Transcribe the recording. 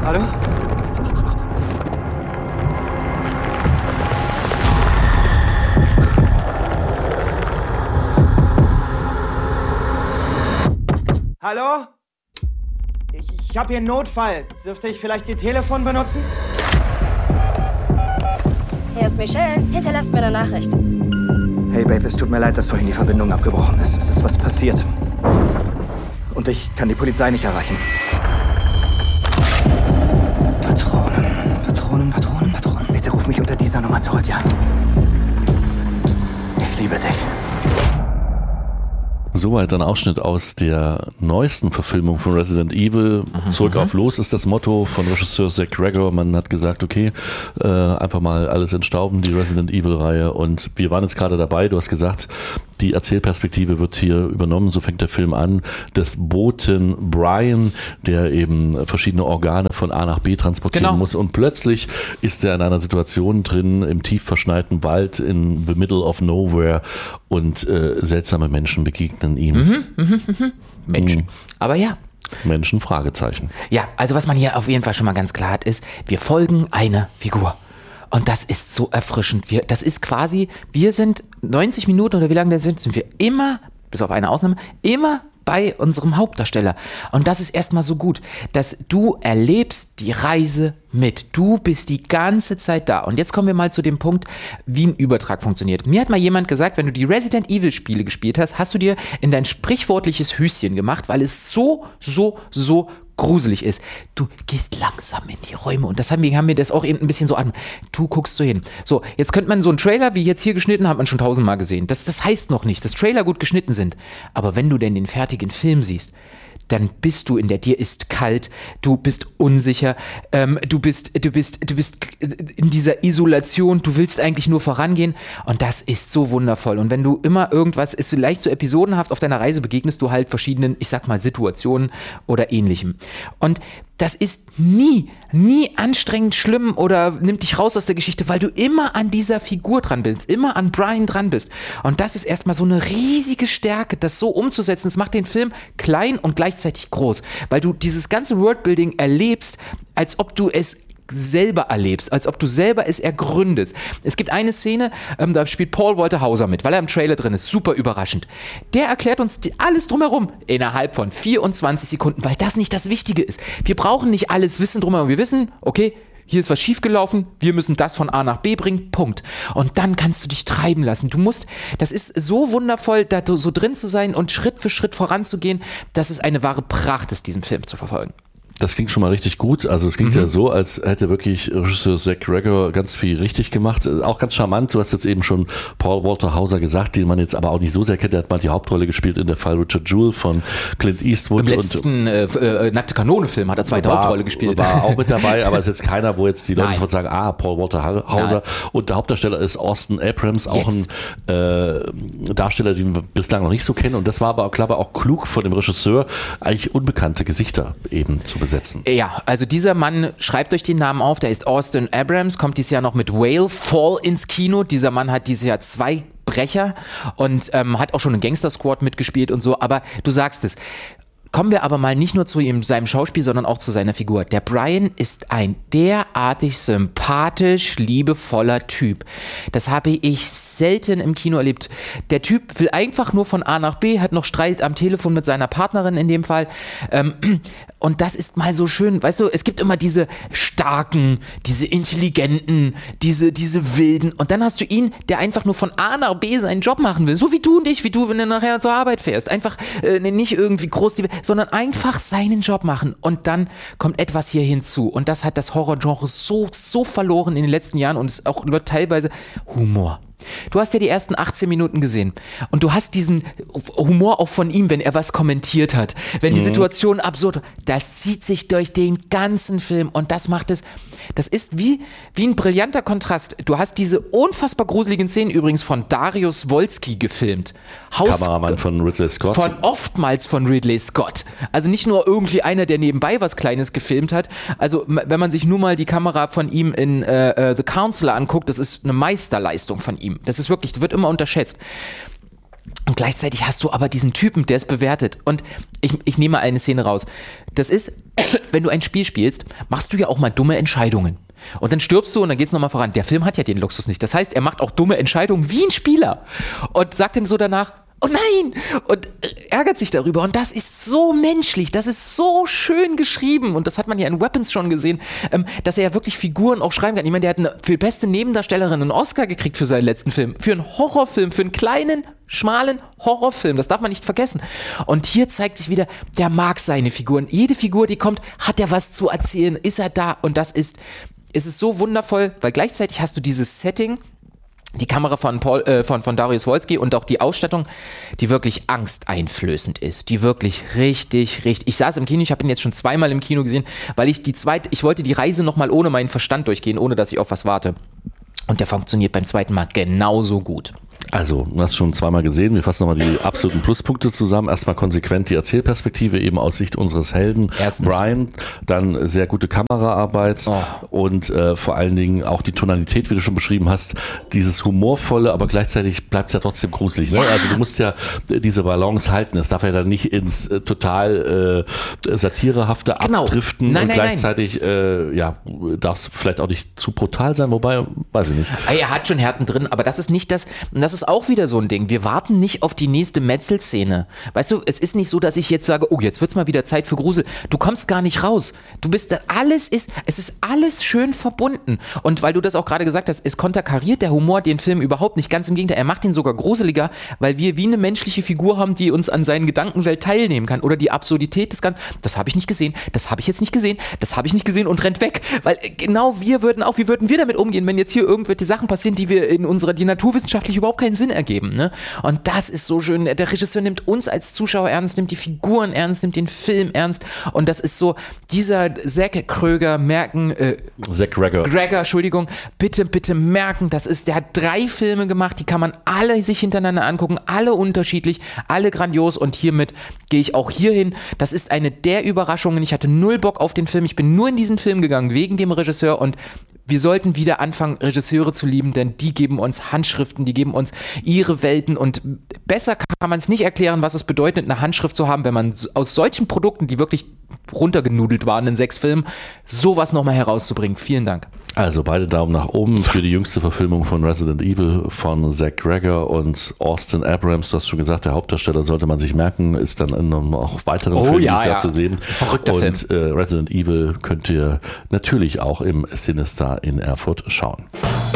Hallo? Hallo? Ich habe hier einen Notfall. Dürfte ich vielleicht Ihr Telefon benutzen? Hier ist Michelle. Hinterlasst mir eine Nachricht. Hey Babe, es tut mir leid, dass vorhin die Verbindung abgebrochen ist. Es ist was passiert. Und ich kann die Polizei nicht erreichen. Patronen. Bitte ruf mich unter dieser Nummer zurück, ja? Ich liebe dich. Soweit ein Ausschnitt aus der neuesten Verfilmung von Resident Evil. Zurück auf Los ist das Motto von Regisseur Zach Gregor. Man hat gesagt, okay, einfach mal alles entstauben, die Resident Evil-Reihe. Und wir waren jetzt gerade dabei, du hast gesagt, die Erzählperspektive wird hier übernommen. So fängt der Film an. Des Boten Brian, der eben verschiedene Organe von A nach B transportieren muss. Und plötzlich ist er in einer Situation drin, im tief verschneiten Wald, in the middle of nowhere. Und seltsame Menschen begegnen ihm. Menschen. Aber ja. Menschen, Fragezeichen. Ja, also was man hier auf jeden Fall schon mal ganz klar hat, ist, wir folgen einer Figur. Und das ist so erfrischend. Das ist quasi, wir sind 90 Minuten oder wie lange das sind wir immer, bis auf eine Ausnahme, immer bei unserem Hauptdarsteller. Und das ist erstmal so gut, dass du erlebst die Reise mit. Du bist die ganze Zeit da. Und jetzt kommen wir mal zu dem Punkt, wie ein Übertrag funktioniert. Mir hat mal jemand gesagt, wenn du die Resident Evil Spiele gespielt hast, hast du dir in dein sprichwörtliches Höschen gemacht, weil es so gruselig ist. Du gehst langsam in die Räume und das haben wir das auch eben ein bisschen so an. Du guckst so hin. So, jetzt könnte man so einen Trailer, wie jetzt hier geschnitten, hat man schon 1000-mal gesehen. Das heißt noch nicht, dass Trailer gut geschnitten sind. Aber wenn du denn den fertigen Film siehst, dann bist du dir ist kalt, du bist unsicher, du bist in dieser Isolation, du willst eigentlich nur vorangehen und das ist so wundervoll. Und wenn du immer irgendwas, ist vielleicht so episodenhaft auf deiner Reise, begegnest du halt verschiedenen, ich sag mal, Situationen oder Ähnlichem. Und das ist nie anstrengend, schlimm oder nimmt dich raus aus der Geschichte, weil du immer an dieser Figur dran bist, immer an Brian dran bist. Und das ist erstmal so eine riesige Stärke, das so umzusetzen. Das macht den Film klein und gleichzeitig groß, weil du dieses ganze Worldbuilding erlebst, als ob du es selber erlebst, als ob du selber es ergründest. Es gibt eine Szene, da spielt Paul Walter Hauser mit, weil er im Trailer drin ist, super überraschend. Der erklärt uns alles drumherum innerhalb von 24 Sekunden, weil das nicht das Wichtige ist. Wir brauchen nicht alles Wissen drumherum. Wir wissen, okay, hier ist was schiefgelaufen, wir müssen das von A nach B bringen, Punkt. Und dann kannst du dich treiben lassen. Das ist so wundervoll, da so drin zu sein und Schritt für Schritt voranzugehen, dass es eine wahre Pracht ist, diesen Film zu verfolgen. Das klingt schon mal richtig gut. Also es klingt ja so, als hätte wirklich Regisseur Zach Gregor ganz viel richtig gemacht. Auch ganz charmant. Du hast jetzt eben schon Paul Walter Hauser gesagt, den man jetzt aber auch nicht so sehr kennt. Der hat mal die Hauptrolle gespielt in der Fall Richard Jewell von Clint Eastwood. Im letzten Nackte Kanone-Film hat er zweite Hauptrolle gespielt. War auch mit dabei, aber es ist jetzt keiner, wo jetzt die Leute sofort sagen, Paul Walter Hauser. Nein. Und der Hauptdarsteller ist Austin Abrams, auch ein Darsteller, den wir bislang noch nicht so kennen. Und das war aber, glaube ich, auch klug von dem Regisseur, eigentlich unbekannte Gesichter eben zu besetzen. Ja, also dieser Mann, schreibt euch den Namen auf, der ist Austin Abrams, kommt dieses Jahr noch mit Whale Fall ins Kino. Dieser Mann hat dieses Jahr 2 Brecher und hat auch schon in Gangster Squad mitgespielt und so, aber du sagst es. Kommen wir aber mal nicht nur zu seinem Schauspiel, sondern auch zu seiner Figur. Der Brian ist ein derartig sympathisch, liebevoller Typ. Das habe ich selten im Kino erlebt. Der Typ will einfach nur von A nach B, hat noch Streit am Telefon mit seiner Partnerin in dem Fall. Und das ist mal so schön. Weißt du, es gibt immer diese starken, diese intelligenten, diese wilden. Und dann hast du ihn, der einfach nur von A nach B seinen Job machen will. So wie du und ich, wie du, wenn du nachher zur Arbeit fährst. Einfach nicht irgendwie groß sondern einfach seinen Job machen. Und dann kommt etwas hier hinzu. Und das hat das Horrorgenre so verloren in den letzten Jahren und es auch wird teilweise Humor. Du hast ja die ersten 18 Minuten gesehen und du hast diesen Humor auch von ihm, wenn er was kommentiert hat, wenn die Situation absurd, das zieht sich durch den ganzen Film und das macht es, das ist wie ein brillanter Kontrast. Du hast diese unfassbar gruseligen Szenen übrigens von Dariusz Wolski gefilmt. Kameramann von Ridley Scott. Oftmals von Ridley Scott. Also nicht nur irgendwie einer, der nebenbei was Kleines gefilmt hat. Also wenn man sich nur mal die Kamera von ihm in The Counselor anguckt, das ist eine Meisterleistung von ihm. Das ist wirklich, das wird immer unterschätzt. Und gleichzeitig hast du aber diesen Typen, der es bewertet. Und ich nehme mal eine Szene raus. Das ist, wenn du ein Spiel spielst, machst du ja auch mal dumme Entscheidungen. Und dann stirbst du und dann geht's nochmal voran. Der Film hat ja den Luxus nicht. Das heißt, er macht auch dumme Entscheidungen wie ein Spieler. Und sagt dann so danach, oh nein! Und ärgert sich darüber. Und das ist so menschlich, das ist so schön geschrieben. Und das hat man ja in Weapons schon gesehen, dass er ja wirklich Figuren auch schreiben kann. Ich meine, der hat für beste Nebendarstellerin einen Oscar gekriegt für seinen letzten Film. Für einen Horrorfilm, für einen kleinen, schmalen Horrorfilm. Das darf man nicht vergessen. Und hier zeigt sich wieder, der mag seine Figuren. Jede Figur, die kommt, hat er was zu erzählen, ist er da. Und es ist so wundervoll, weil gleichzeitig hast du dieses Setting, die Kamera von Dariusz Wolski und auch die Ausstattung, die wirklich angsteinflößend ist, die wirklich richtig, ich saß im Kino, ich habe ihn jetzt schon zweimal im Kino gesehen, weil ich wollte die Reise nochmal ohne meinen Verstand durchgehen, ohne dass ich auf was warte. Und der funktioniert beim zweiten Mal genauso gut. Also, du hast schon zweimal gesehen, wir fassen nochmal die absoluten Pluspunkte zusammen. Erstmal konsequent die Erzählperspektive, eben aus Sicht unseres Helden Brian, dann sehr gute Kameraarbeit und vor allen Dingen auch die Tonalität, wie du schon beschrieben hast, dieses humorvolle, aber gleichzeitig bleibt es ja trotzdem gruselig. Ne? Also du musst ja diese Balance halten, es darf ja dann nicht ins total satirehafte abdriften und gleichzeitig darf es vielleicht auch nicht zu brutal sein, wobei, weiß ich nicht. Er hat schon Härten drin, aber das ist nicht das ist auch wieder so ein Ding. Wir warten nicht auf die nächste Metzelszene. Weißt du, es ist nicht so, dass ich jetzt sage, oh, jetzt wird's mal wieder Zeit für Grusel. Du kommst gar nicht raus. Es ist alles schön verbunden. Und weil du das auch gerade gesagt hast, es konterkariert der Humor den Film überhaupt nicht. Ganz im Gegenteil, er macht ihn sogar gruseliger, weil wir wie eine menschliche Figur haben, die uns an seinen Gedankenwelt teilnehmen kann. Oder die Absurdität des Ganzen. Das habe ich nicht gesehen, das habe ich jetzt nicht gesehen, das habe ich nicht gesehen und rennt weg. Weil genau wie würden wir damit umgehen, wenn jetzt hier irgendwelche Sachen passieren, die naturwissenschaftlich überhaupt keinen Sinn ergeben. Ne? Und das ist so schön. Der Regisseur nimmt uns als Zuschauer ernst, nimmt die Figuren ernst, nimmt den Film ernst. Und das ist so, dieser Zach Gregor, Entschuldigung, bitte merken, der hat 3 Filme gemacht, die kann man alle sich hintereinander angucken, alle unterschiedlich, alle grandios und hiermit gehe ich auch hier hin. Das ist eine der Überraschungen. Ich hatte 0 Bock auf den Film. Ich bin nur in diesen Film gegangen, wegen dem Regisseur und wir sollten wieder anfangen, Regisseure zu lieben, denn die geben uns Handschriften, die geben uns ihre Welten und besser kann man es nicht erklären, was es bedeutet, eine Handschrift zu haben, wenn man aus solchen Produkten, die wirklich runtergenudelt waren in 6 Filmen, sowas nochmal herauszubringen. Vielen Dank. Also beide Daumen nach oben für die jüngste Verfilmung von Resident Evil von Zach Gregor und Austin Abrams. Du hast schon gesagt, der Hauptdarsteller sollte man sich merken, ist dann in einem auch weiteren Film dieses Jahr zu sehen. Verrückter Film. Und Resident Evil könnt ihr natürlich auch im Sinister in Erfurt schauen.